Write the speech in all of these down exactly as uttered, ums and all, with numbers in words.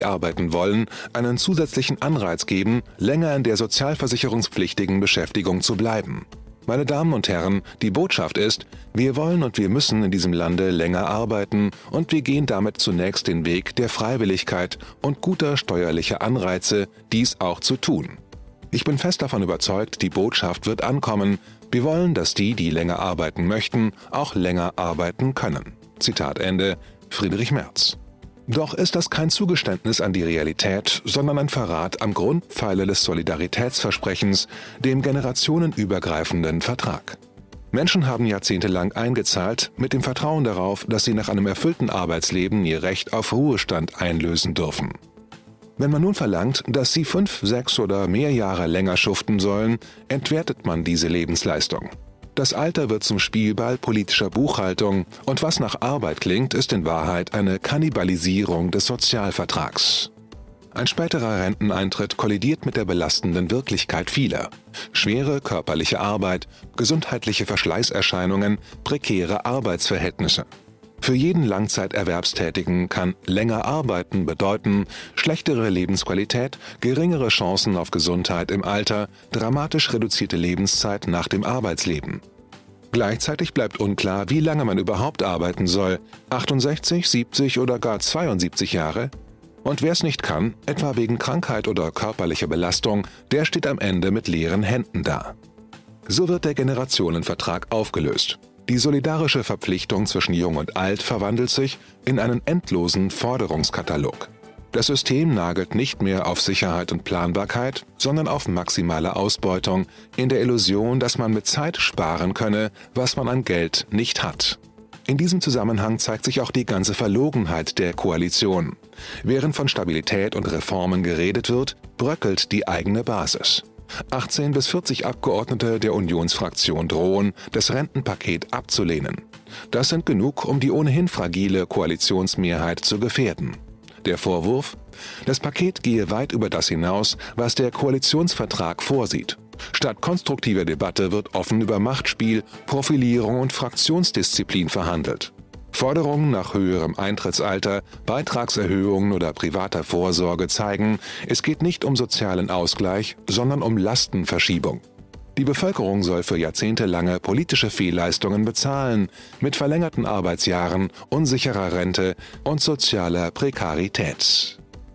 arbeiten wollen, einen zusätzlichen Anreiz geben, länger in der sozialversicherungspflichtigen Beschäftigung zu bleiben. Meine Damen und Herren, die Botschaft ist, wir wollen und wir müssen in diesem Lande länger arbeiten und wir gehen damit zunächst den Weg der Freiwilligkeit und guter steuerlicher Anreize, dies auch zu tun. Ich bin fest davon überzeugt, die Botschaft wird ankommen. Wir wollen, dass die, die länger arbeiten möchten, auch länger arbeiten können. Zitat Ende, Friedrich Merz. Doch ist das kein Zugeständnis an die Realität, sondern ein Verrat am Grundpfeiler des Solidaritätsversprechens, dem generationenübergreifenden Vertrag. Menschen haben jahrzehntelang eingezahlt, mit dem Vertrauen darauf, dass sie nach einem erfüllten Arbeitsleben ihr Recht auf Ruhestand einlösen dürfen. Wenn man nun verlangt, dass sie fünf, sechs oder mehr Jahre länger schuften sollen, entwertet man diese Lebensleistung. Das Alter wird zum Spielball politischer Buchhaltung und was nach Arbeit klingt, ist in Wahrheit eine Kannibalisierung des Sozialvertrags. Ein späterer Renteneintritt kollidiert mit der belastenden Wirklichkeit vieler. Schwere körperliche Arbeit, gesundheitliche Verschleißerscheinungen, prekäre Arbeitsverhältnisse. Für jeden Langzeiterwerbstätigen kann länger arbeiten bedeuten schlechtere Lebensqualität, geringere Chancen auf Gesundheit im Alter, dramatisch reduzierte Lebenszeit nach dem Arbeitsleben. Gleichzeitig bleibt unklar, wie lange man überhaupt arbeiten soll, achtundsechzig, siebzig oder gar zweiundsiebzig Jahre? Und wer es nicht kann, etwa wegen Krankheit oder körperlicher Belastung, der steht am Ende mit leeren Händen da. So wird der Generationenvertrag aufgelöst. Die solidarische Verpflichtung zwischen Jung und Alt verwandelt sich in einen endlosen Forderungskatalog. Das System nagelt nicht mehr auf Sicherheit und Planbarkeit, sondern auf maximale Ausbeutung, in der Illusion, dass man mit Zeit sparen könne, was man an Geld nicht hat. In diesem Zusammenhang zeigt sich auch die ganze Verlogenheit der Koalition. Während von Stabilität und Reformen geredet wird, bröckelt die eigene Basis. achtzehn bis vierzig Abgeordnete der Unionsfraktion drohen, das Rentenpaket abzulehnen. Das sind genug, um die ohnehin fragile Koalitionsmehrheit zu gefährden. Der Vorwurf? Das Paket gehe weit über das hinaus, was der Koalitionsvertrag vorsieht. Statt konstruktiver Debatte wird offen über Machtspiel, Profilierung und Fraktionsdisziplin verhandelt. Forderungen nach höherem Eintrittsalter, Beitragserhöhungen oder privater Vorsorge zeigen, es geht nicht um sozialen Ausgleich, sondern um Lastenverschiebung. Die Bevölkerung soll für jahrzehntelange politische Fehlleistungen bezahlen, mit verlängerten Arbeitsjahren, unsicherer Rente und sozialer Prekarität.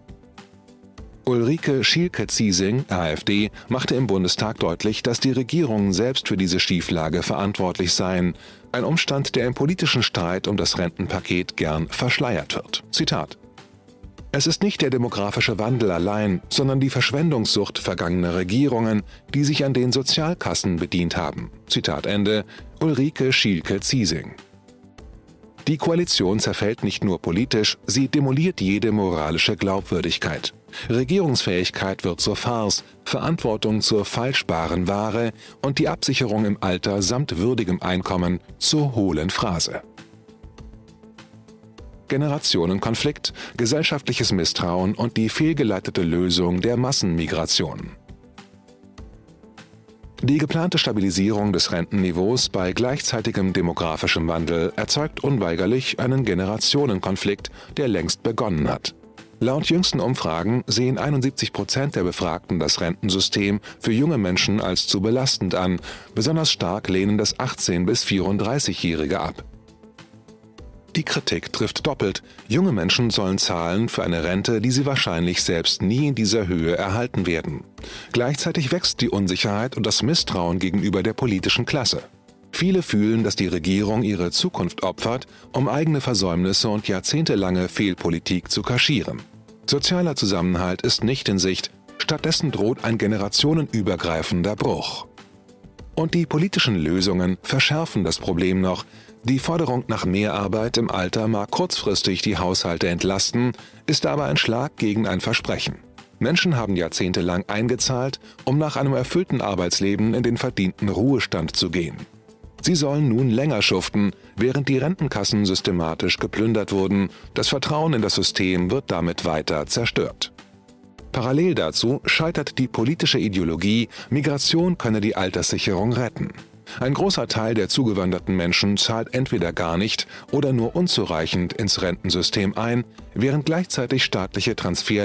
Ulrike Schielke-Ziesing, AfD, machte im Bundestag deutlich, dass die Regierungen selbst für diese Schieflage verantwortlich seien. Ein Umstand, der im politischen Streit um das Rentenpaket gern verschleiert wird. Zitat: Es ist nicht der demografische Wandel allein, sondern die Verschwendungssucht vergangener Regierungen, die sich an den Sozialkassen bedient haben. Zitat Ende, Ulrike Schielke-Ziesing. Die Koalition zerfällt nicht nur politisch, sie demoliert jede moralische Glaubwürdigkeit. Regierungsfähigkeit wird zur Farce, Verantwortung zur falschbaren Ware und die Absicherung im Alter samt würdigem Einkommen zur hohlen Phrase. Generationenkonflikt, gesellschaftliches Misstrauen und die fehlgeleitete Lösung der Massenmigration. Die geplante Stabilisierung des Rentenniveaus bei gleichzeitigem demografischem Wandel erzeugt unweigerlich einen Generationenkonflikt, der längst begonnen hat. Laut jüngsten Umfragen sehen einundsiebzig Prozent der Befragten das Rentensystem für junge Menschen als zu belastend an, besonders stark lehnen das achtzehn- bis vierunddreißigjährige ab. Die Kritik trifft doppelt. Junge Menschen sollen zahlen für eine Rente, die sie wahrscheinlich selbst nie in dieser Höhe erhalten werden. Gleichzeitig wächst die Unsicherheit und das Misstrauen gegenüber der politischen Klasse. Viele fühlen, dass die Regierung ihre Zukunft opfert, um eigene Versäumnisse und jahrzehntelange Fehlpolitik zu kaschieren. Sozialer Zusammenhalt ist nicht in Sicht, stattdessen droht ein generationenübergreifender Bruch. Und die politischen Lösungen verschärfen das Problem noch. Die Forderung nach mehr Arbeit im Alter mag kurzfristig die Haushalte entlasten, ist aber ein Schlag gegen ein Versprechen. Menschen haben jahrzehntelang eingezahlt, um nach einem erfüllten Arbeitsleben in den verdienten Ruhestand zu gehen. Sie sollen nun länger schuften, während die Rentenkassen systematisch geplündert wurden. Das Vertrauen in das System wird damit weiter zerstört. Parallel dazu scheitert die politische Ideologie, Migration könne die Alterssicherung retten. Ein großer Teil der zugewanderten Menschen zahlt entweder gar nicht oder nur unzureichend ins Rentensystem ein, während gleichzeitig staatliche Transfer